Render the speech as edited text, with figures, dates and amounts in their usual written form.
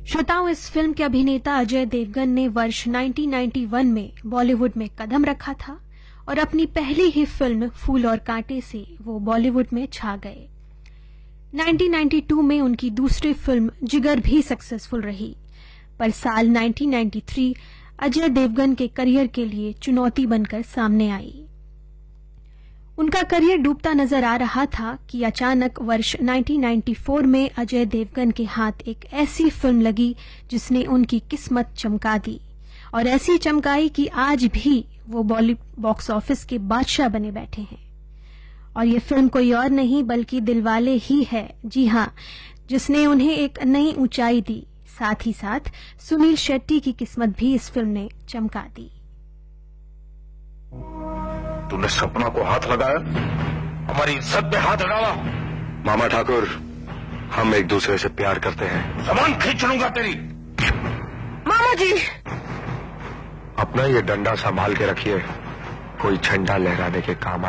श्रोताओं, इस फिल्म के अभिनेता अजय देवगन ने वर्ष 1991 में बॉलीवुड में कदम रखा था और अपनी पहली ही फिल्म फूल और कांटे से वो बॉलीवुड में छा गए। 1992 में उनकी दूसरी फिल्म जिगर भी सक्सेसफुल रही, पर साल 1993 अजय देवगन के करियर के लिए चुनौती बनकर सामने आई। उनका करियर डूबता नजर आ रहा था कि अचानक वर्ष 1994 में अजय देवगन के हाथ एक ऐसी फिल्म लगी जिसने उनकी किस्मत चमका दी और ऐसी चमकाई कि आज भी वो बॉक्स ऑफिस के बादशाह बने बैठे हैं। और ये फिल्म कोई और नहीं बल्कि दिलवाले ही है। जी हाँ, जिसने उन्हें एक नई ऊंचाई दी। साथ ही साथ सुनील शेट्टी की किस्मत भी इस फिल्म ने चमका दी। तूने सपना को हाथ लगाया, हमारी इज्जत पे हाथ लगावा। मामा ठाकुर, हम एक दूसरे से प्यार करते हैं। जबान खींच लूंगा तेरी। मामा जी, अपना ये डंडा संभाल के रखिए, कोई झंडा लहराने के काम